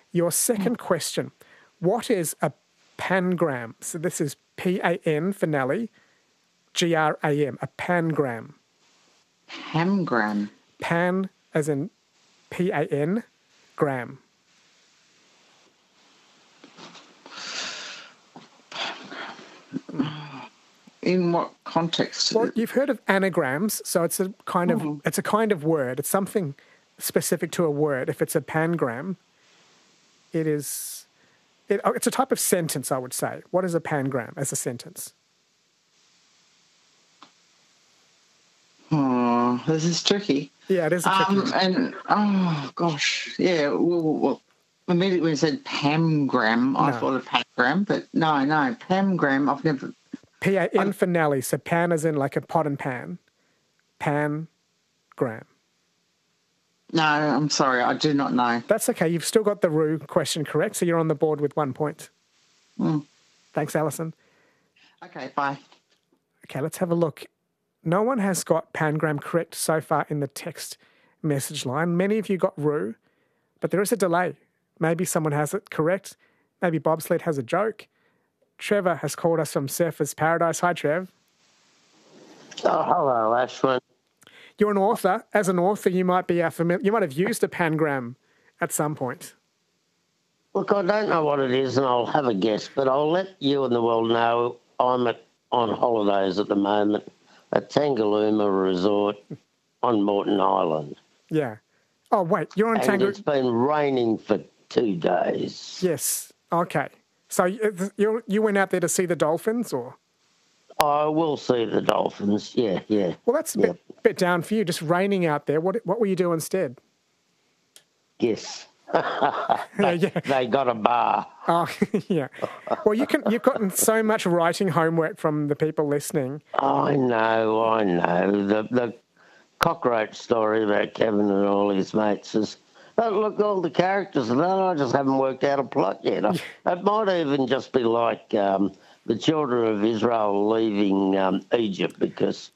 Your second question, what is a pangram? So this is P-A-N for Nelly, G-R-A-M, a pangram. Hamgram. Pan as in P-A-N, gram. In what context? Well, you've heard of anagrams, so it's a kind of word. It's something specific to a word. If it's a pangram, it's a type of sentence, I would say. What is a pangram as a sentence? Oh, this is tricky. Yeah, it is tricky. And, oh, gosh. Yeah, well, immediately when you said pamgram, I thought of pangram, but no, pamgram, I've never... P-A-N for Nelly, so pan as in like a pot and pan. Pangram. No, I'm sorry, I do not know. That's okay. You've still got the Roo question correct, so you're on the board with 1 point. Thanks, Alison. Okay, bye. Okay, let's have a look. No one has got pangram correct so far in the text message line. Many of you got Roo, but there is a delay. Maybe someone has it correct. Maybe Bobsled has a joke. Trevor has called us from Surfers Paradise. Hi, Trev. Oh, hello, Ashwin. You're an author. As an author, you might be familiar. You might have used a pangram at some point. Look, I don't know what it is, and I'll have a guess, but I'll let you and the world know I'm on holidays at the moment at Tangalooma Resort on Moreton Island. Yeah. Oh, wait, you're on Tangalooma. It's been raining for 2 days. Yes. Okay. So you went out there to see the dolphins, or? I will see the dolphins, yeah. Well, that's a bit down for you, just raining out there. What will you do instead? Yes. They got a bar. Oh, yeah. Well, you've gotten so much writing homework from the people listening. I know. The cockroach story about Kevin and all his mates is... Look, all the characters and that, I just haven't worked out a plot yet. It might even just be like the children of Israel leaving Egypt because,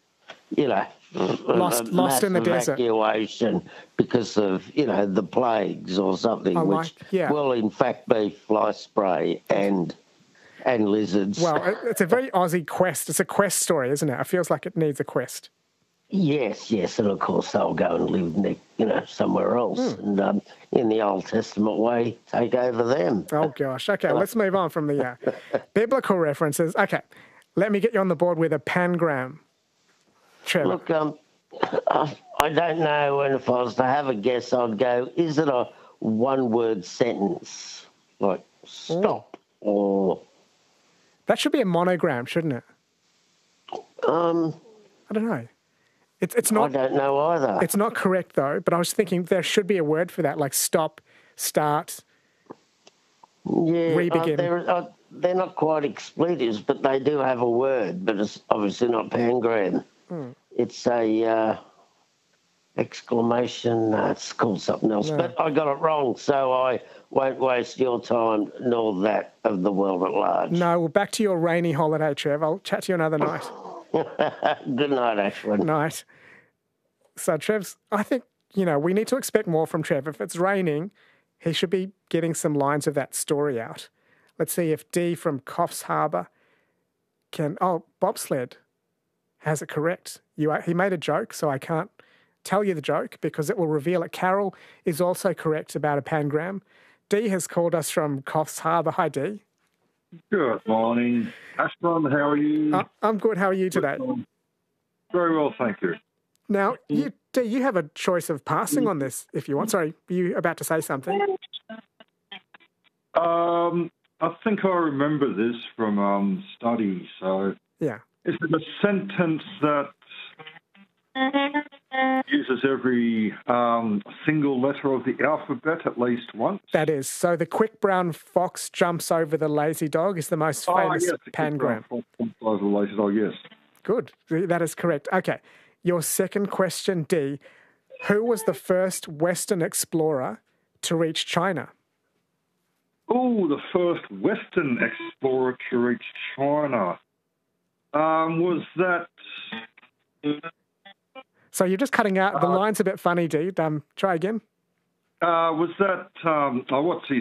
lost in the desert. Evacuation because of, the plagues or something, which will in fact be fly spray and lizards. Well, it's a very Aussie quest. It's a quest story, isn't it? It feels like it needs a quest. Yes, and of course they'll go and live, somewhere else, and in the Old Testament way, take over them. Oh gosh. Okay, let's move on from the biblical references. Okay, let me get you on the board with a pangram. Trevor. Look, I don't know, and if I was to have a guess, I'd go: is it a one-word sentence, like stop, or that should be a monogram, shouldn't it? I don't know. It's not. I don't know either. It's not correct, though, but I was thinking there should be a word for that, like stop, start, re-begin. They're not quite expletives, but they do have a word, but it's obviously not pangram. It's a exclamation. It's called something else, but I got it wrong, so I won't waste your time nor that of the world at large. No, well, back to your rainy holiday, Trev. I'll chat to you another night. Good night, Ashwin. Night. So, Trev's, I think, we need to expect more from Trev. If it's raining, he should be getting some lines of that story out. Let's see if D from Coffs Harbour can... Oh, Bobsled has it correct. He made a joke, so I can't tell you the joke because it will reveal it. Carol is also correct about a pangram. D has called us from Coffs Harbour. Hi, D. Good morning. Ashwin, how are you? I'm good. How are you today? Very well, thank you. Now, you have a choice of passing on this if you want. Sorry, were you about to say something? I think I remember this from study. So, yeah, is it a sentence that uses every single letter of the alphabet at least once? That is. So the quick brown fox jumps over the lazy dog is the most famous pangram. Over the lazy dog, yes. Good. That is correct. Okay. Your second question, D. Who was the first Western explorer to reach China? Oh, the first Western explorer to reach China. Was that... So you're just cutting out. The line's a bit funny, D. Try again. Was that... what's his